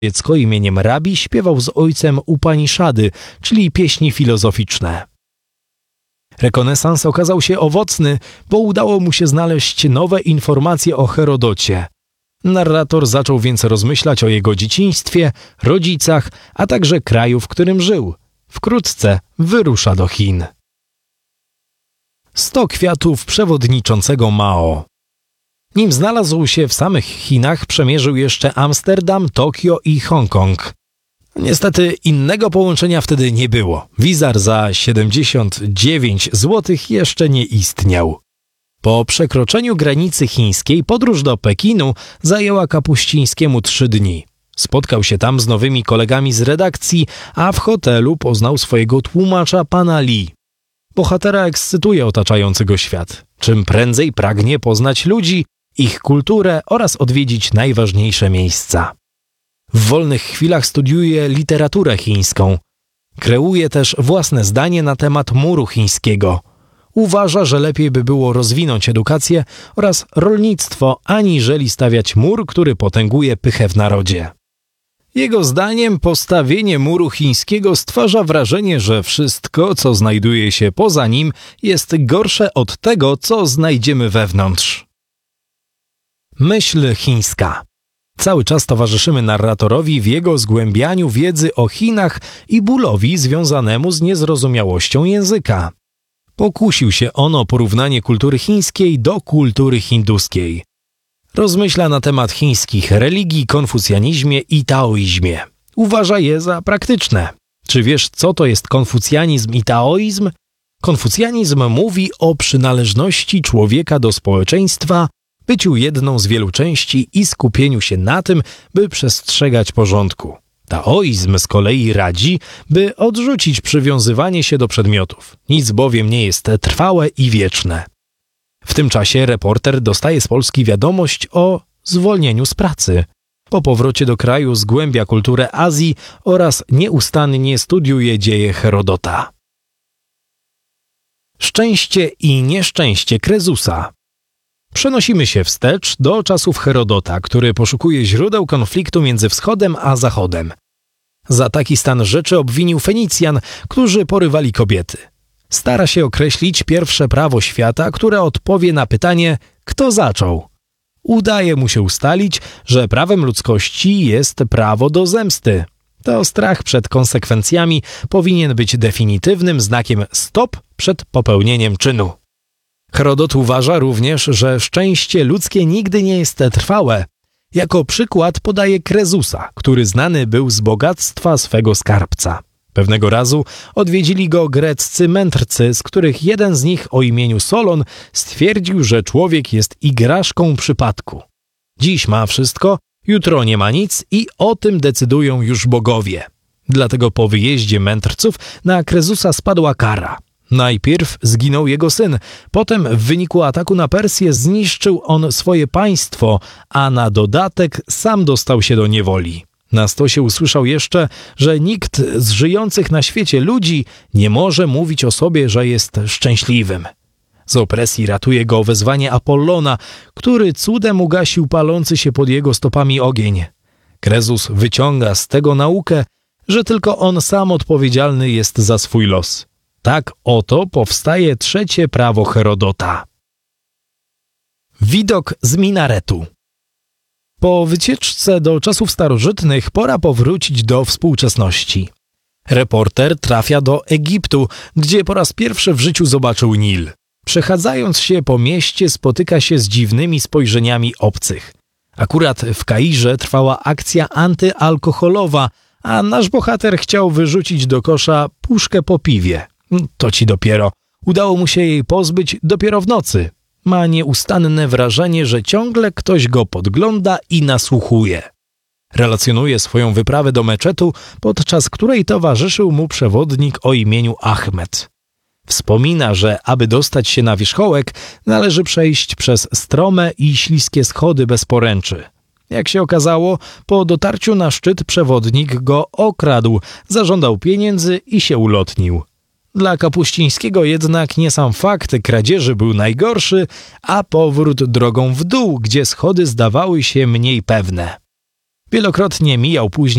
Dziecko imieniem Rabi śpiewał z ojcem Upaniszady, czyli pieśni filozoficzne. Rekonesans okazał się owocny, bo udało mu się znaleźć nowe informacje o Herodocie. Narrator zaczął więc rozmyślać o jego dzieciństwie, rodzicach, a także kraju, w którym żył. Wkrótce wyrusza do Chin. 100 kwiatów przewodniczącego Mao. Nim znalazł się w samych Chinach, przemierzył jeszcze Amsterdam, Tokio i Hongkong. Niestety innego połączenia wtedy nie było. Wizar za 79 zł jeszcze nie istniał. Po przekroczeniu granicy chińskiej podróż do Pekinu zajęła Kapuścińskiemu 3 dni. Spotkał się tam z nowymi kolegami z redakcji, a w hotelu poznał swojego tłumacza pana Li. Bohatera ekscytuje otaczający go świat. Czym prędzej pragnie poznać ludzi, ich kulturę oraz odwiedzić najważniejsze miejsca. W wolnych chwilach studiuje literaturę chińską. Kreuje też własne zdanie na temat muru chińskiego. Uważa, że lepiej by było rozwinąć edukację oraz rolnictwo, aniżeli stawiać mur, który potęguje pychę w narodzie. Jego zdaniem postawienie muru chińskiego stwarza wrażenie, że wszystko, co znajduje się poza nim, jest gorsze od tego, co znajdziemy wewnątrz. Myśl chińska. Cały czas towarzyszymy narratorowi w jego zgłębianiu wiedzy o Chinach i bólowi związanemu z niezrozumiałością języka. Pokusił się on o porównanie kultury chińskiej do kultury hinduskiej. Rozmyśla na temat chińskich religii, konfucjanizmie i taoizmie. Uważa je za praktyczne. Czy wiesz, co to jest konfucjanizm i taoizm? Konfucjanizm mówi o przynależności człowieka do społeczeństwa, byciu jedną z wielu części i skupieniu się na tym, by przestrzegać porządku. Taoizm z kolei radzi, by odrzucić przywiązywanie się do przedmiotów. Nic bowiem nie jest trwałe i wieczne. W tym czasie reporter dostaje z Polski wiadomość o zwolnieniu z pracy. Po powrocie do kraju zgłębia kulturę Azji oraz nieustannie studiuje dzieje Herodota. Szczęście i nieszczęście Krezusa. Przenosimy się wstecz do czasów Herodota, który poszukuje źródeł konfliktu między wschodem a zachodem. Za taki stan rzeczy obwinił Fenicjan, którzy porywali kobiety. Stara się określić pierwsze prawo świata, które odpowie na pytanie, kto zaczął. Udaje mu się ustalić, że prawem ludzkości jest prawo do zemsty. To strach przed konsekwencjami powinien być definitywnym znakiem stop przed popełnieniem czynu. Herodot uważa również, że szczęście ludzkie nigdy nie jest trwałe. Jako przykład podaje Krezusa, który znany był z bogactwa swego skarbca. Pewnego razu odwiedzili go greccy mędrcy, z których jeden z nich o imieniu Solon stwierdził, że człowiek jest igraszką przypadku. Dziś ma wszystko, jutro nie ma nic i o tym decydują już bogowie. Dlatego po wyjeździe mędrców na Krezusa spadła kara. Najpierw zginął jego syn, potem w wyniku ataku na Persję zniszczył on swoje państwo, a na dodatek sam dostał się do niewoli. Na stosie usłyszał jeszcze, że nikt z żyjących na świecie ludzi nie może mówić o sobie, że jest szczęśliwym. Z opresji ratuje go wezwanie Apollona, który cudem ugasił palący się pod jego stopami ogień. Krezus wyciąga z tego naukę, że tylko on sam odpowiedzialny jest za swój los. Tak oto powstaje trzecie prawo Herodota. Widok z minaretu. Po wycieczce do czasów starożytnych pora powrócić do współczesności. Reporter trafia do Egiptu, gdzie po raz pierwszy w życiu zobaczył Nil. Przechadzając się po mieście spotyka się z dziwnymi spojrzeniami obcych. Akurat w Kairze trwała akcja antyalkoholowa, a nasz bohater chciał wyrzucić do kosza puszkę po piwie. To ci dopiero. Udało mu się jej pozbyć dopiero w nocy. Ma nieustanne wrażenie, że ciągle ktoś go podgląda i nasłuchuje. Relacjonuje swoją wyprawę do meczetu, podczas której towarzyszył mu przewodnik o imieniu Ahmed. Wspomina, że aby dostać się na wierzchołek, należy przejść przez strome i śliskie schody bez poręczy. Jak się okazało, po dotarciu na szczyt przewodnik go okradł, zażądał pieniędzy i się ulotnił. Dla Kapuścińskiego jednak nie sam fakt kradzieży był najgorszy, a powrót drogą w dół, gdzie schody zdawały się mniej pewne. Wielokrotnie mijał później